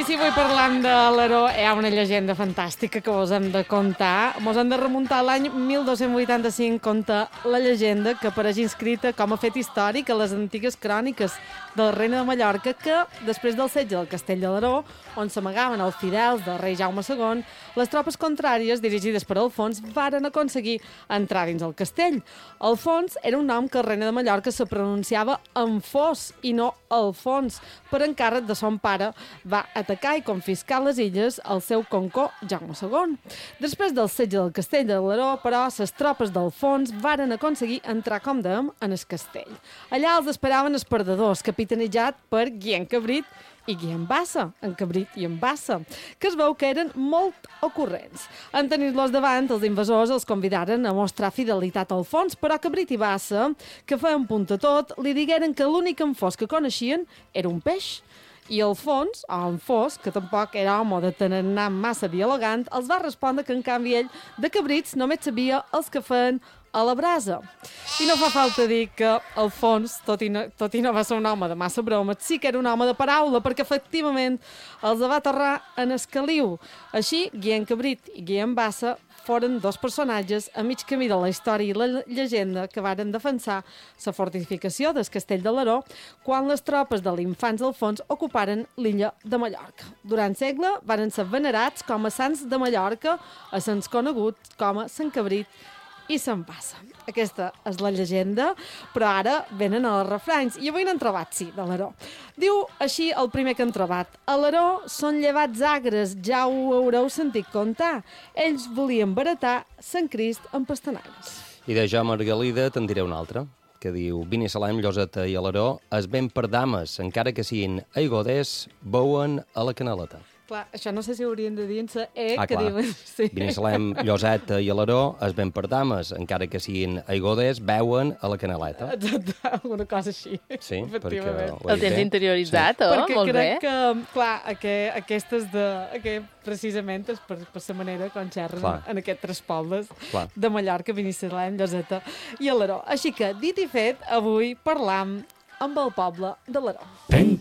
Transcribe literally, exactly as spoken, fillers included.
I si avui parlant de l'Aró, hi ha una llegenda fantàstica que vos hem de contar. Mos hem de remuntar a l'any mil dos-cents vuitanta-cinc, conta la llegenda que apareix inscrita com a fet històric a les antigues cròniques de la reina de Mallorca que, després del setge del castell de l'Aró, on s'amagaven els fidels del rei Jaume segon, les tropes contràries, dirigides per Alfons, varen aconseguir entrar dins el castell. Alfons era un nom que la reina de Mallorca se pronunciava Enfós i no Alfons. Per encàrrec de son pare, va atacar i confiscar les illes al seu concó Jaume segon. Després del setge del castell de l'Aró, però, les tropes d'Alfons varen aconseguir entrar, com dèiem, en el castell. Allà els esperaven els perdedors, capitanejat per Guillem Cabrit i Guillem Bassa, en Cabrit i en Bassa, que es veu que eren molt ocurrents. En tenir-los davant, els invasors els convidaren a mostrar fidelitat a Alfons, però Cabrit i Bassa, que feien punt a tot, li digueren que l'únic enfós que coneixien era un peix. I Alfons, o Enfós, que tampoc era home de tenir massa dialogant, els va respondre que, en canvi, ell de cabrits només sabia els que feien a la brasa. I no fa falta dir que Alfons, tot i, no, tot i no va ser un home de massa bromes, sí que era un home de paraula, perquè efectivament els va aterrar en Escaliu. Així, Guillem Cabrit i Guillem Bassa foren dos personatges a mig camí de la història i la llegenda que varen defensar la fortificació del castell de l'Aró quan les tropes de l'infants Alfons ocuparen l'illa de Mallorca. Durant segle varen ser venerats com a sants de Mallorca, a sants coneguts com a Sant Cabrit i se'n passa. Aquesta és la llegenda, però ara venen els refranys. I avui n'han trobat, sí, de l'Aró. Diu així el primer que han trobat. A l'Aró són llevats agres, ja ho haureu sentit contar. Ells volien baratar Sant Crist amb pastanagues. I de Jo Margalida te'n diré una altra, que diu Binissalem, Lloseta i Alaró es ven per dames, encara que siguin aigoders, beuen a la canaleta. Clar, això no sé si haurien de dir en sa E, ah, que clar. diuen... Sí. Binissalem, Lloseta i Alaró es ven per dames, encara que siguin aigoders, beuen a la canaleta. Exacte, alguna cosa així. Sí, perquè... El tens interioritzat, sí. oh? Perquè Molt crec bé. que, clar, aquest, aquestes de... Aquest, precisament és per, per la manera com xerren clar. En aquests tres pobles clar. De Mallorca, Binissalem, Lloseta i Alaró. Així que, dit i fet, avui parlam amb el poble de l'Aró.